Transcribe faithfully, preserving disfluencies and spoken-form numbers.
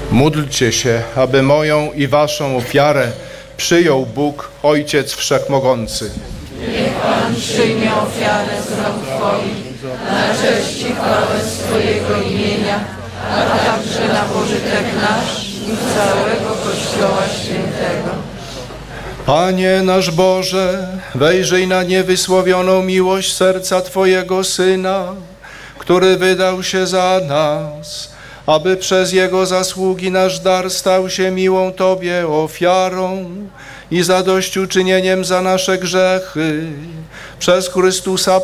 Módlcie się, aby moją i waszą ofiarę przyjął Bóg, Ojciec Wszechmogący. Niech Pan przyjmie ofiarę z rąk Twoich na cześć i chwałę swojego imienia, a także na pożytek nasz i całego Kościoła Świętego. Panie nasz Boże, wejrzyj na niewysłowioną miłość serca Twojego Syna, który wydał się za nas, aby przez Jego zasługi nasz dar stał się miłą Tobie ofiarą i zadośćuczynieniem za nasze grzechy. Przez Chrystusa